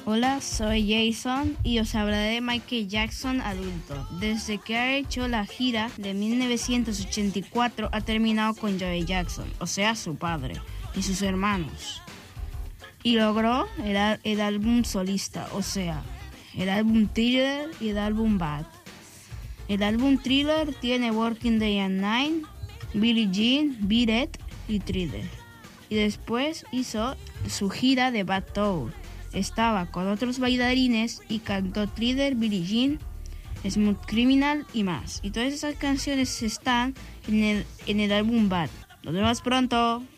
Hola, soy Jason y os hablaré de Michael Jackson adulto. Desde que ha hecho la gira de 1984 ha terminado con Joe Jackson, o sea, su padre, y sus hermanos. Y logró el álbum solista, o sea, el álbum Thriller y el álbum Bad. El álbum Thriller tiene Working Day and Night, Billie Jean, Beat It y Thriller. Y después hizo su gira de Bad Tour. Estaba con otros bailarines y cantó Thriller, Billie Jean, Smooth Criminal y más. Y todas esas canciones están en el álbum Bad. Nos vemos pronto.